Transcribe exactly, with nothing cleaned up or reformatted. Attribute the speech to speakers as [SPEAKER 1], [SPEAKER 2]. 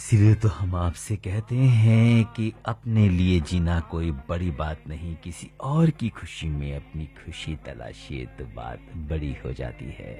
[SPEAKER 1] इसीलिए तो हम आपसे कहते हैं कि अपने लिए जीना कोई बड़ी बात नहीं, किसी और की खुशी में अपनी खुशी तलाशिए तो बात बड़ी हो जाती है।